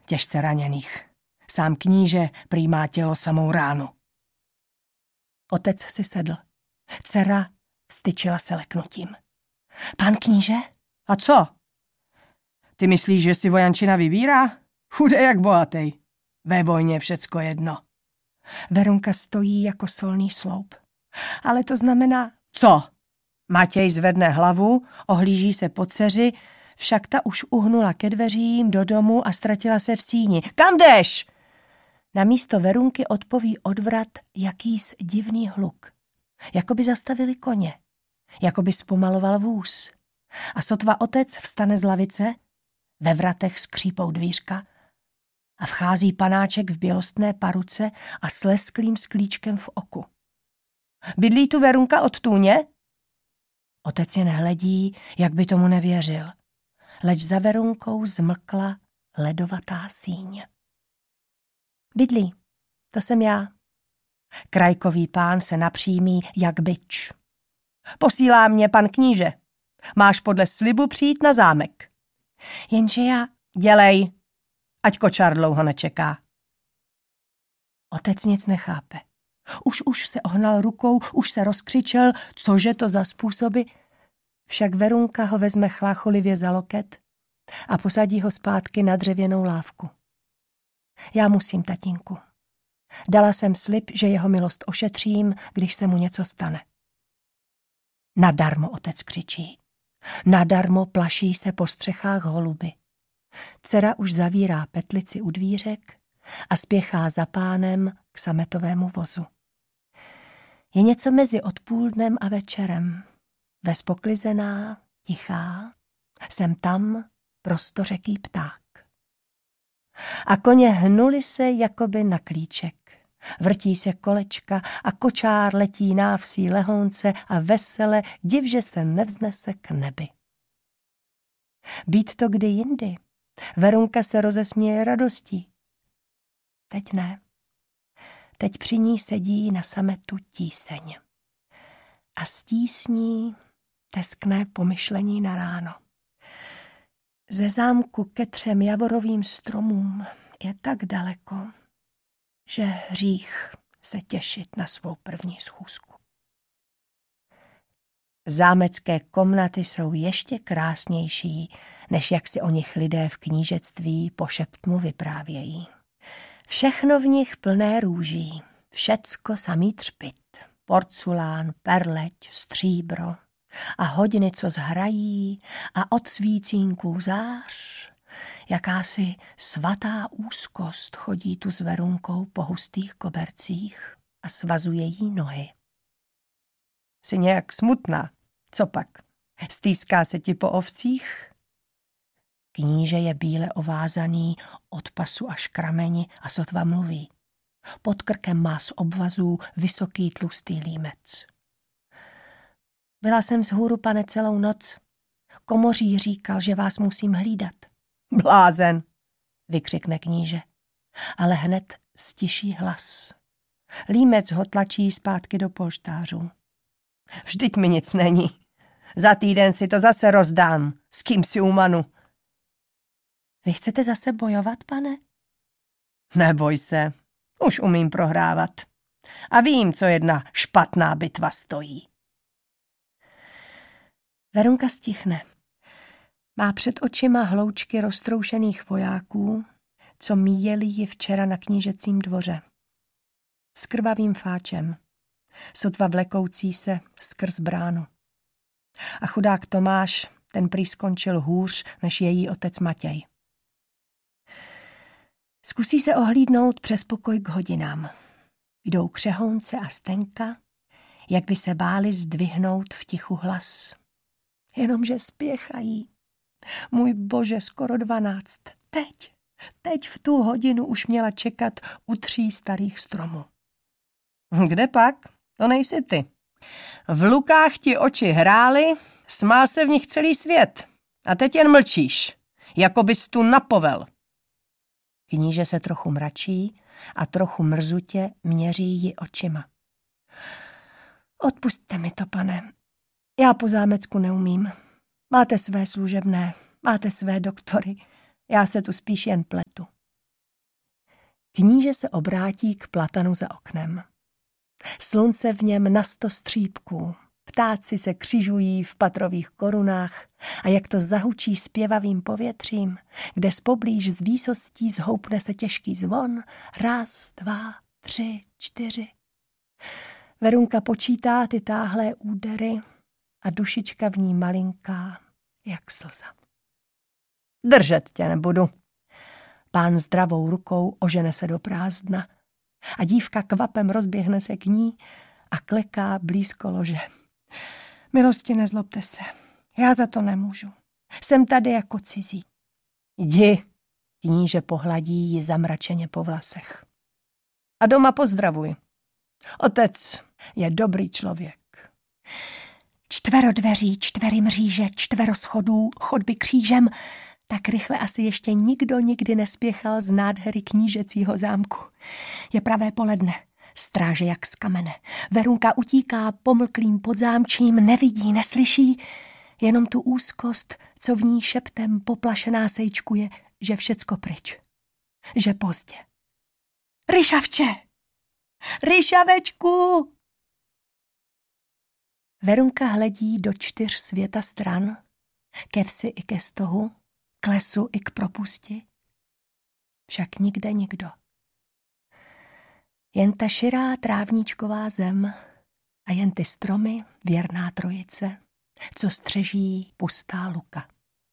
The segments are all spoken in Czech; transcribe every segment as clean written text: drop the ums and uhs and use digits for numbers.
těžce raněných. Sám kníže prý má tělo samou ránu. Otec si sedl. Dcera vstyčila se leknutím. Pán kníže? A co? Ty myslíš, že si vojančina vybírá? Chudej jak bohatý. Ve vojně všecko jedno. Verunka stojí jako solný sloup. Ale to znamená... Co? Matěj zvedne hlavu, ohlíží se po dceři, však ta už uhnula ke dveřím do domu a ztratila se v síni. Kam jdeš? Namísto Verunky odpoví odvrat jakýs divný hluk. Jakoby zastavili koně. Jakoby zpomaloval vůz. A sotva otec vstane z lavice, ve vratech skřípou dvířka a vchází panáček v bělostné paruce a s lesklým sklíčkem v oku. Bydlí tu Verunka od tůně? Otec jen hledí, jak by tomu nevěřil. Leč za Verunkou zmlkla ledovatá síň. Bydlí, to jsem já. Krajkový pán se napřímí jak bič. Posílá mě pan kníže. Máš podle slibu přijít na zámek. Jenže já... Dělej, ať kočár dlouho nečeká. Otec nic nechápe. Už se ohnal rukou, už se rozkřičel, cože to za způsoby. Však Verunka ho vezme chlácholivě za loket a posadí ho zpátky na dřevěnou lávku. Já musím, tatínku. Dala jsem slib, že jeho milost ošetřím, když se mu něco stane. Nadarmo otec křičí. Nadarmo plaší se po střechách holuby. Dcera už zavírá petlici u dvířek a spěchá za pánem k sametovému vozu. Je něco mezi odpolednem a večerem. Vespoklizená, tichá, sem tam prostořeký pták. A koně hnuli se jakoby na klíček. Vrtí se kolečka a kočár letí návsí lehounce a vesele, div, že se nevznese k nebi. Být to kdy jindy. Verunka se rozesměje radostí. Teď ne. Teď při ní sedí na sametu tíseň. A s tísní teskne pomyšlení na ráno. Ze zámku ke 3 javorovým stromům je tak daleko, že hřích se těšit na svou první schůzku. Zámecké komnaty jsou ještě krásnější, než jak si o nich lidé v knížectví pošeptmu vyprávějí. Všechno v nich plné růží, všecko samý třpyt, porculán, perleť, stříbro a hodiny, co zhrají a od svícínků zář. Jakási svatá úzkost chodí tu s Verunkou po hustých kobercích a svazuje jí nohy. Jsi nějak smutná, co pak? Stýská se ti po ovcích? Kníže je bíle ovázaný od pasu až k rameni a sotva mluví. Pod krkem má z obvazů vysoký tlustý límec. Byla jsem vzhůru, pane, celou noc. Komoří říkal, že vás musím hlídat. Blázen, vykřikne kníže, ale hned stiší hlas. Límec ho tlačí zpátky do polštářů. Vždyť mi nic není. Za týden si to zase rozdám, s kým si umanu. Vy chcete zase bojovat, pane? Neboj se, už umím prohrávat. A vím, co jedna špatná bitva stojí. Verunka stichne. Má před očima hloučky roztroušených vojáků, co míjeli ji včera na knížecím dvoře. S krvavým fáčem, sotva vlekoucí se skrz bránu. A chudák Tomáš, ten prý skončil hůř, než její otec Matěj. Zkusí se ohlídnout přes pokoj k hodinám. Jdou Křehounce a Stenka, jak by se báli zdvihnout v tichu hlas. Jenomže spěchají. Můj bože, skoro 12. Teď v tu hodinu už měla čekat u 3 starých stromů. Kde pak? To nejsi ty. V lukách ti oči hrály, smál se v nich celý svět. A teď jen mlčíš, jako bys tu napovel. Kníže se trochu mračí a trochu mrzutě měří ji očima. Odpusťte mi to, pane. Já po zámecku neumím. Máte své služebné, máte své doktory. Já se tu spíš jen pletu. Kníže se obrátí k platanu za oknem. Slunce v něm na 100 střípků. Ptáci se křižují v patrových korunách a jak to zahučí zpěvavým povětřím, kde zpoblíž z výsostí zhoupne se těžký zvon, 1, 2, 3, 4. Verunka počítá ty táhlé údery a dušička v ní malinká, jak slza. Držet tě nebudu. Pán zdravou rukou ožene se do prázdna a dívka kvapem rozběhne se k ní a kleká blízko lože. Milosti, nezlobte se, já za to nemůžu. Jsem tady jako cizí. Jdi, kníže pohladí ji zamračeně po vlasech. A doma pozdravuj. Otec je dobrý člověk. 4 dveří, 4 mříže, 4 schodů, chodby křížem. Tak rychle asi ještě nikdo nikdy nespěchal z nádhery knížecího zámku. Je pravé poledne, stráže jak z kamene. Verunka utíká pomlklým podzámčím, nevidí, neslyší, jenom tu úzkost, co v ní šeptem poplašená sejčkuje, že všecko pryč, že pozdě. Ryšavče! Ryšavečku! Verunka hledí do 4 světa stran, ke vsi i ke stohu, k lesu i k propusti. Však nikde nikdo. Jen ta širá trávníčková zem a jen ty stromy, věrná trojice, co střeží pustá luka.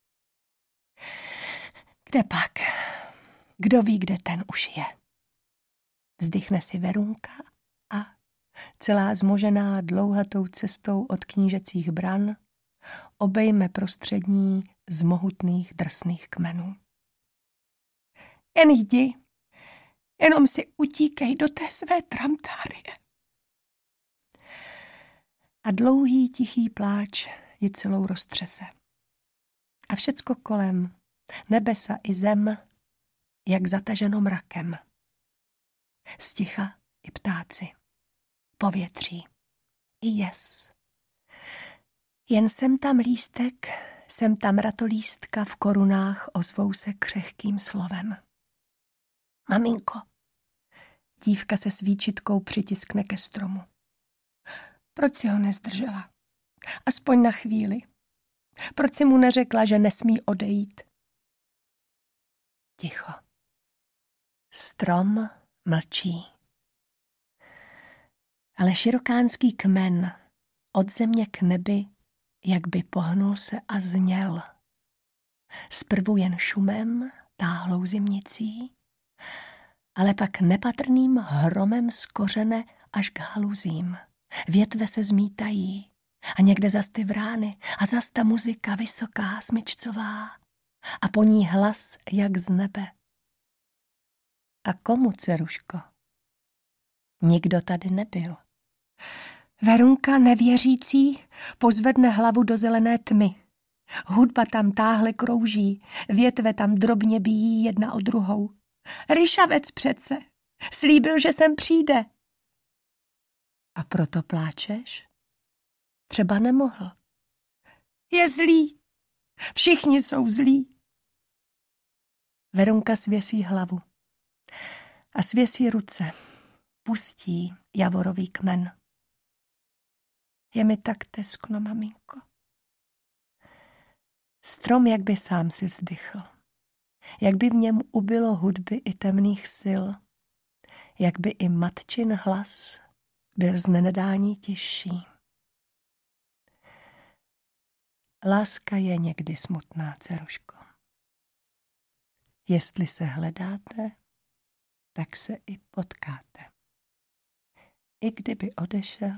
Kde pak? Kdo ví, kde ten už je? Vzdychne si Verunka a celá zmožená dlouhatou cestou od knížecích bran obejme prostřední z mohutných drsných kmenů. Jen jdi, jenom si utíkej do té své tramtárie. A dlouhý tichý pláč ji celou roztřese. A všecko kolem, nebesa i zem, jak zataženo mrakem. Sticha i ptáci, povětří i jes. Jen sem tam lístek, sem tam ratolístka v korunách ozvou se křehkým slovem. Maminko, dívka se svíčitkou přitiskne ke stromu. Proč si ho nezdržela? Aspoň na chvíli. Proč si mu neřekla, že nesmí odejít? Ticho. Strom mlčí. Ale širokánský kmen od země k nebi jak by pohnul se a zněl. Zprvu jen šumem, táhlou zimnicí, ale pak nepatrným hromem z kořene až k haluzím. Větve se zmítají a někde zas ty vrány a zas ta muzika vysoká, smyčcová a po ní hlas jak z nebe. A komu, dceruško? Nikdo tady nebyl. Verunka, nevěřící, pozvedne hlavu do zelené tmy. Hudba tam táhle krouží, větve tam drobně bijí jedna o druhou. Ryšavec přece, slíbil, že sem přijde. A proto pláčeš? Třeba nemohl. Je zlý, všichni jsou zlí. Verunka svěsí hlavu a svěsí ruce, pustí javorový kmen. Je mi tak teskno, maminko. Strom jak by sám si vzdychl, jak by v něm ubylo hudby i temných sil, jak by i matčin hlas byl z nenedání tižší. Láska je někdy smutná, dceruško. Jestli se hledáte, tak se i potkáte. I kdyby odešel,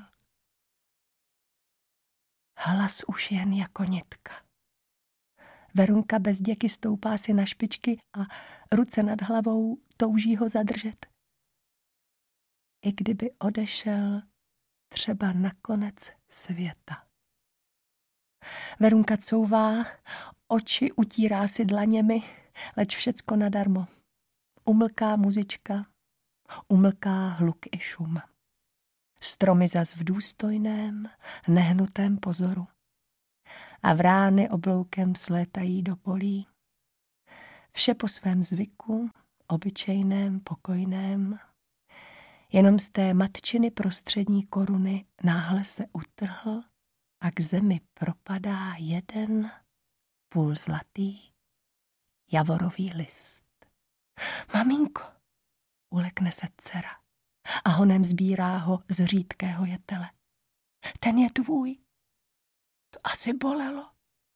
hlas už jen jako nitka. Verunka bez děky stoupá si na špičky a ruce nad hlavou touží ho zadržet. I kdyby odešel třeba na konec světa. Verunka couvá, oči utírá si dlaněmi, leč všecko nadarmo. Umlká muzička, umlká hluk i šum. Stromy zas v důstojném, nehnutém pozoru. A vrány obloukem slétají do polí. Vše po svém zvyku, obyčejném, pokojném. Jenom z té matčiny prostřední koruny náhle se utrhl a k zemi propadá jeden půlzlatý javorový list. Maminko, ulekne se dcera a honem sbírá ho z řídkého jetele. Ten je tvůj. To asi bolelo.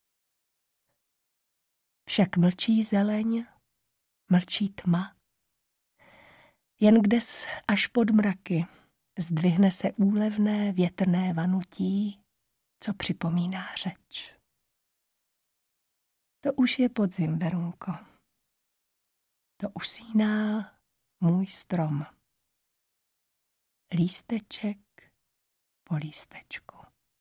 Však mlčí zeleň, mlčí tma. Jen kdes až pod mraky zdvihne se úlevné větrné vanutí, co připomíná řeč. To už je podzim, Verunko. To usíná můj strom. Lísteček po lístečku.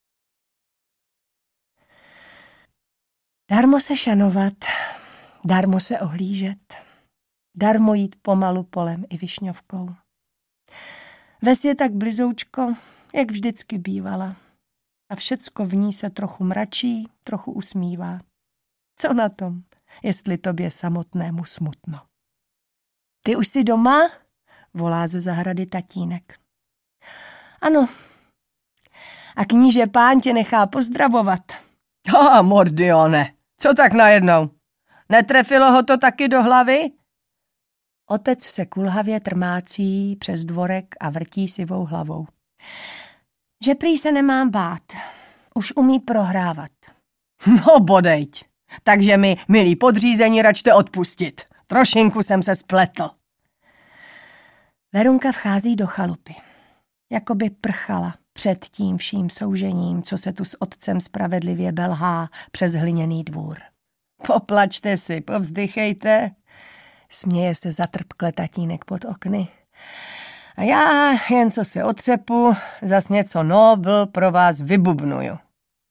Darmo se šanovat, darmo se ohlížet, darmo jít pomalu polem i višňovkou. Ves je tak blizoučko, jak vždycky bývala. A všecko v ní se trochu mračí, trochu usmívá. Co na tom, jestli tobě samotnému smutno? Ty už jsi doma? Volá ze zahrady tatínek. Ano. A kníže pán tě nechá pozdravovat. Mordione, co tak najednou? Netrefilo ho to taky do hlavy? Otec se kulhavě trmácí přes dvorek a vrtí sivou hlavou. Že prý se nemám bát. Už umí prohrávat. No bodejť. Takže mi, milí podřízení, račte odpustit. Trošinku jsem se spletl. Verunka vchází do chalupy. Jakoby prchala před tím vším soužením, co se tu s otcem spravedlivě belhá přes hliněný dvůr. Poplačte si, povzdychejte. Směje se zatrpkle tatínek pod okny. A já, jen co se otřepu, zas něco nobl pro vás vybubnuju.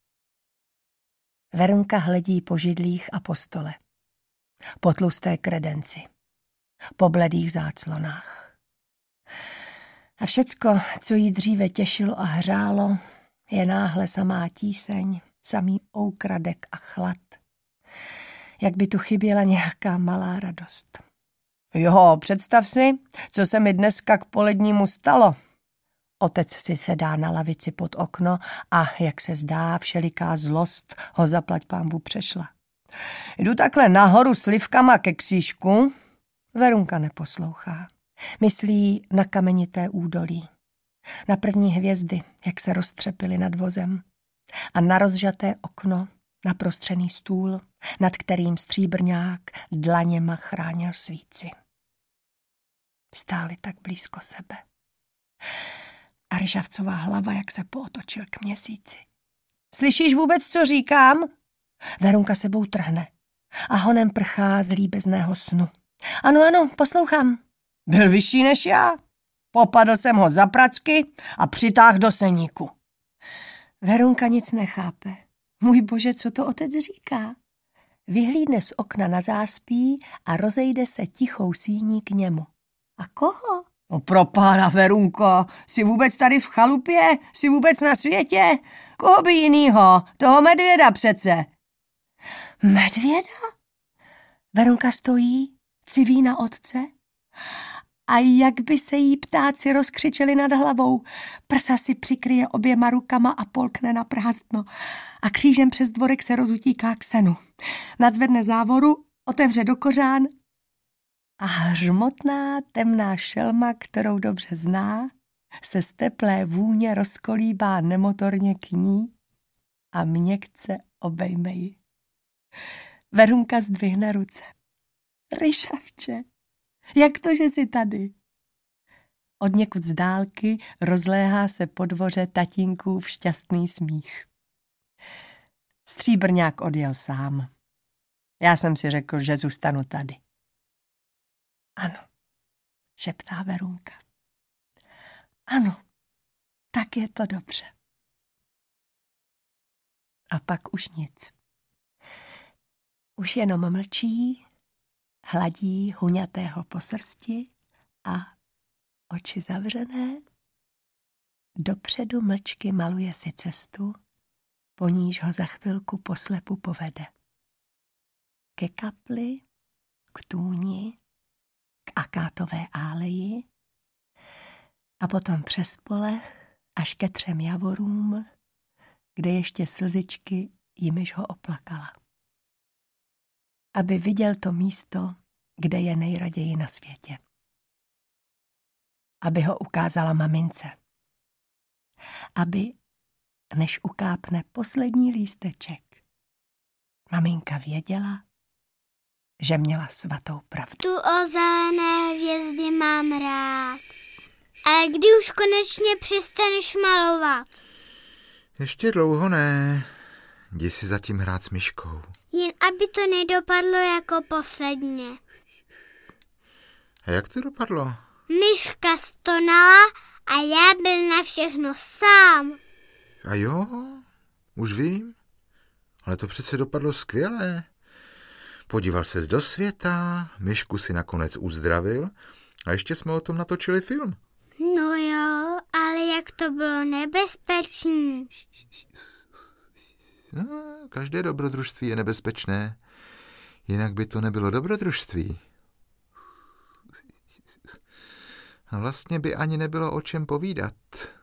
Verunka hledí po židlích a po stole. Po tlusté kredenci. Po bledých záclonách. A všecko, co jí dříve těšilo a hřálo, je náhle samá tíseň, samý oukradek a chlad. Jak by tu chyběla nějaká malá radost. Jo, představ si, co se mi dneska k polednímu stalo. Otec si sedá na lavici pod okno a, jak se zdá, všeliká zlost ho zaplať pánbu přešla. Jdu takhle nahoru slivkama ke křížku. Verunka neposlouchá. Myslí na kamenité údolí. Na první hvězdy, jak se roztřepily nad vozem. A na rozžaté okno, na prostřený stůl, nad kterým stříbrňák dlaněma chránil svíci. Stáli tak blízko sebe. A ryžavcová hlava, jak se pootočil k měsíci. Slyšíš vůbec, co říkám? Verunka sebou trhne a honem prchá z líbezného snu. Ano, poslouchám. Byl vyšší než já. Popadl jsem ho za pracky a přitáhl do seníku. Verunka nic nechápe. Můj bože, co to otec říká? Vyhlídne z okna na záspí a rozejde se tichou síní k němu. A koho? No pro pána, Verunko, jsi vůbec tady v chalupě? Jsi vůbec na světě? Koho by jinýho? Toho medvěda přece. Medvěda? Verunka stojí, civí na otce. A jak by se jí ptáci rozkřičeli nad hlavou. Prsa si přikryje oběma rukama a polkne na prázdno. A křížem přes dvorek se rozutíká k senu. Nadzvedne závoru, otevře do kořán a hřmotná temná šelma, kterou dobře zná, se z teplé vůně rozkolíbá nemotorně k ní a měkce obejme ji. Verunka zdvihne ruce. Ryšavče, jak to, že jsi tady? Odněkud z dálky rozléhá se po dvoře tatínkův šťastný smích. Stříbrňák odjel sám. Já jsem si řekl, že zůstanu tady. Ano, šeptá Verunka. Ano, tak je to dobře. A pak už nic. Už jenom mlčí, hladí huňatého po srsti a oči zavřené. Dopředu mlčky maluje si cestu, po níž ho za chvilku poslepu povede. Ke kapli, k tůni, k muskátové áleji a potom přes pole až ke 3 javorům, kde ještě slzičky jimiž ho oplakala. Aby viděl to místo, kde je nejraději na světě. Aby ho ukázala mamince. Aby, než ukápne poslední lísteček, maminka věděla, že měla svatou pravdu. Tu o zelené hvězdy mám rád. Ale kdy už konečně přestaneš malovat? Ještě dlouho ne. Jdi si zatím hrát s myškou. Jen aby to nedopadlo jako posledně. A jak to dopadlo? Myška stonala a já byl na všechno sám. A jo, už vím. Ale to přece dopadlo skvěle. Podíval ses do světa, myšku si nakonec uzdravil a ještě jsme o tom natočili film. No jo, ale jak to bylo nebezpečný. No, každé dobrodružství je nebezpečné, jinak by to nebylo dobrodružství. A vlastně by ani nebylo o čem povídat.